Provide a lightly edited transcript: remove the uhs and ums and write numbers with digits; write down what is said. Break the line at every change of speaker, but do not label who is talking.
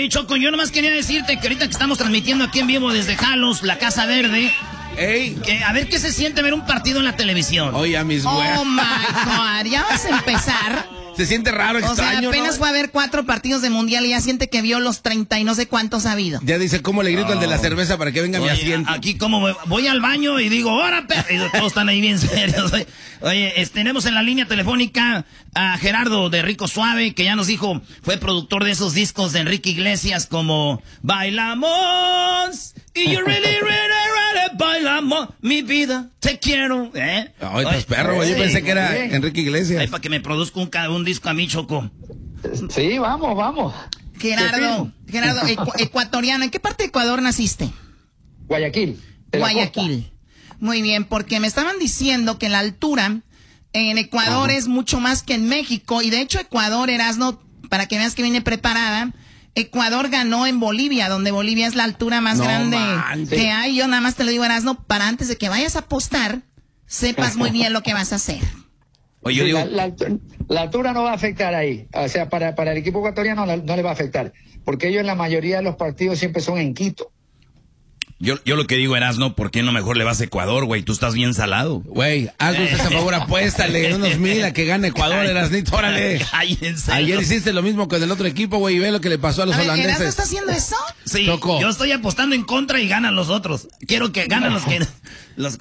Oye, Choco, yo nomás quería decirte que ahorita que estamos transmitiendo aquí en vivo desde Jalos, la Casa Verde...
Ey.
A ver qué se siente ver un partido en la televisión.
Oye, a mis güeyes.
Oh my God, ya vas a empezar.
Se siente raro, extraño,
o sea, apenas
¿no?
fue a ver 4 partidos de mundial y ya siente que vio los 30 y no sé cuántos ha habido.
Ya dice, ¿cómo le grito al de la cerveza para que venga mi asiento?
Aquí como voy al baño y digo, ¡hora, perro! Y todos están ahí bien serios. Oye, tenemos en la línea telefónica a Gerardo de Rico Suave, que ya nos dijo, fue productor de esos discos de Enrique Iglesias como Bailamos, y you really, bailamos, mi vida, te quiero.
Ay, pues perro, yo pensé que era Enrique Iglesias.
Ay, para que me produzca un disco a mí, Choco.
Sí, vamos.
Gerardo, ecuatoriano, ¿en qué parte de Ecuador naciste?
Guayaquil.
Guayaquil. Muy bien, porque me estaban diciendo que la altura en Ecuador es mucho más que en México. Y de hecho Ecuador, Erasno, para que veas que viene preparada, Ecuador ganó en Bolivia, donde Bolivia es la altura más grande que hay. Yo nada más te lo digo, Erasno, para antes de que vayas a apostar, sepas muy bien lo que vas a hacer.
Oye, yo digo...
La altura no va a afectar ahí. O sea, para el equipo ecuatoriano no le va a afectar. Porque ellos en la mayoría de los partidos siempre son en Quito.
Yo lo que digo, Erasno, ¿por qué no mejor le vas a Ecuador, güey? Tú estás bien salado.
Güey, haznos ese favor, apuéstale unos 1,000 a que gane Ecuador, Erasnito, órale.
Cállense.
Ayer hiciste lo mismo con el otro equipo, güey, y ve lo que le pasó a los holandeses.
¿Erasno está haciendo eso?
Sí,
Choco.
Yo estoy apostando en contra y ganan los otros. Quiero que ganen los que...